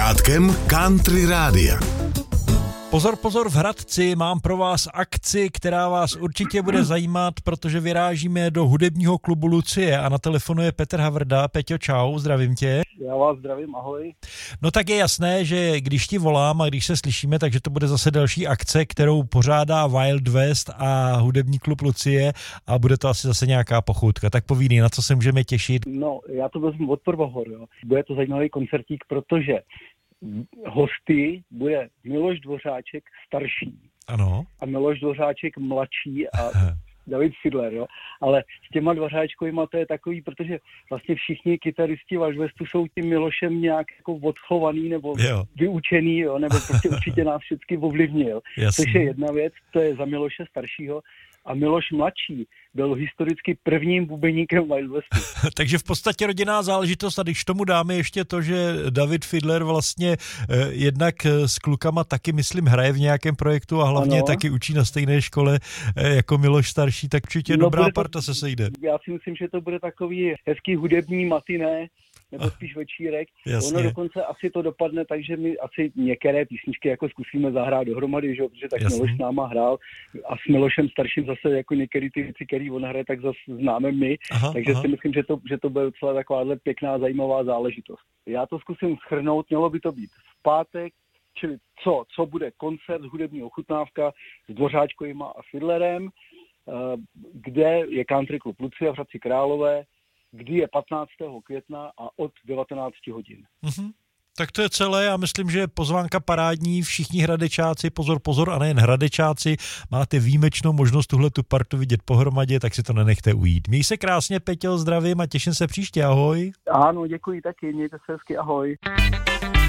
začátkem Country Rádia. Pozor, pozor, v Hradci mám pro vás akci, která vás určitě bude zajímat, protože vyrážíme do hudebního klubu Lucie a na telefonu je Petr Havrda. Peťo, čau, zdravím tě. Já vás zdravím, ahoj. No tak je jasné, že když ti volám a když se slyšíme, takže to bude zase další akce, kterou pořádá Wild West a hudební klub Lucie a bude to asi zase nějaká pochůdka. Tak povídej, na co se můžeme těšit? No, já to vezmu od prvohor, jo. Bude to zajímavý koncertík, protože hosty bude Miloš Dvořáček starší. Ano. A Miloš Dvořáček mladší a David Fiedler, jo. Ale s těma Dvořáčkovýma to je takový, protože vlastně všichni kytaristi Wild Westu jsou tím Milošem nějak jako odchovaný nebo vyučený, jo, nebo prostě určitě nás všichni ovlivnil. Což je jedna věc, to je za Miloše staršího. A Miloš mladší byl historicky prvním bubeníkem Wild Westu. Takže v podstatě rodinná záležitost a když tomu dáme ještě to, že David Fiedler vlastně jednak s klukama taky, myslím, hraje v nějakém projektu a hlavně taky učí na stejné škole jako Miloš starší, tak určitě dobrá parta se sejde. Já si myslím, že to bude takový hezký hudební matiné, nebo spíš večírek. Jasně. Ono dokonce asi to dopadne, takže my asi některé písničky jako zkusíme zahrát dohromady, že? Protože tak Miloš s náma hrál a s Milošem starším zase jako některé ty věci, které on hraje, tak zase známe my. Takže si myslím, že to bude docela takováhle pěkná, zajímavá záležitost. Já to zkusím shrnout, mělo by to být v pátek, čili co bude koncert hudební ochutnávka s Dvořáčkovýma a Fiedlerem, kde je Country Club Lucie v Hradci Králové, kdy je 15. května a od 19 hodin. Tak to je celé, já myslím, že pozvánka parádní, všichni hradečáci, pozor, pozor, a nejen hradečáci, máte výjimečnou možnost tuhletu partu vidět pohromadě, tak si to nenechte ujít. Měj se krásně, Peťo, zdravím a těším se příště, ahoj. Ano, děkuji taky, mějte se hezky, ahoj.